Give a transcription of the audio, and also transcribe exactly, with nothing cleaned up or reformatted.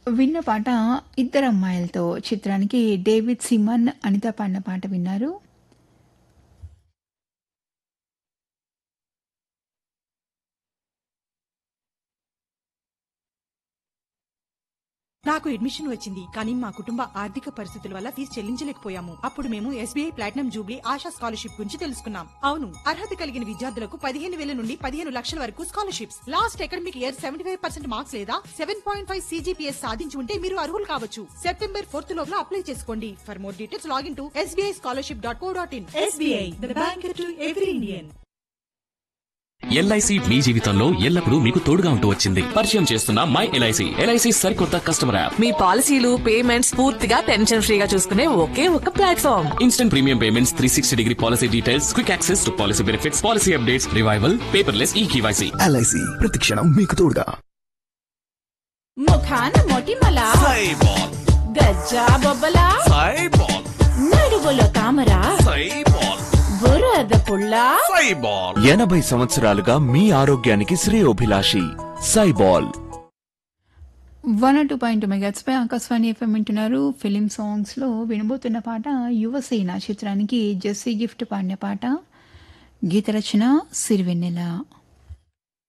విన్న పాట ఇద్దరమ్మాయిలతో చిత్రానికి డేవిడ్ సిమన్ అనిత పాడిన పాట విన్నారు. నాకు అడ్మిషన్ వచ్చింది, కానీ మా కుటుంబ ఆర్థిక పరిస్థితుల వల్ల ఫీజు చెల్లించలేకపోయాము. అప్పుడు మేము SBI platinum Jubilee ASHA scholarship గురించి తెలుసుకున్నాం. అవును, అర్హత కలిగిన విద్యార్థులకు పదిహేను వేల నుండి పదిహేను లక్షల వరకు scholarships. Last academic year seventy five percent marks లేదా సెవెన్ పాయింట్ ఫైవ్ సీజీపీఎస్ సాధించి ఉంటే మీరు అర్హులు కావచ్చు. సెప్టెంబర్ ఫోర్త్ లోపల అప్లై చేసుకోండి. For more details login to SBI scholarship dot co dot in. SBI, the bank to every Indian. LIC మీ జీవితంలో ఎల్లప్పుడూ మీకు తోడుగా ఉంటూ వచ్చింది. పరిచయం చేస్తున్న మై ఎల్ఐసి. ఎల్ఐసి సరికొత్త కస్టమర్ యాప్. మీ పాలసీలు పేమెంట్స్ పూర్తిగా టెన్షన్ ఫ్రీగా చూసుకునే ఒకే ఒక platform. Instant premium payments, three sixty degree policy details, quick access to policy benefits, policy updates, revival, paperless ఈ కేవైసీ. ఎల్ఐసి ప్రతిక్షణం మీకు తోడుగా. ముఖాన మొటిమల, సైబాల్, గజ్జా బొబ్బల, సైబాల్, నడువులో తామర, సైబాల్, బురద పుల్ల, సైబాల్. ఎనభై సంవత్సరాలుగా మీ ఆరోగ్యానికి శ్రేయోభిలాషి సైబాల్. వన్ టూ పాయింట్ మెగాట్స్ పై ఆకాశవాణి ఎఫ్ఎం వింటున్నారు. ఫిలిం సాంగ్స్ లో వినబోతున్న పాట యువసేన చిత్రానికి జెస్సీ గిఫ్ట్ పాడిన పాట. గీత రచన సిరివెన్నెల.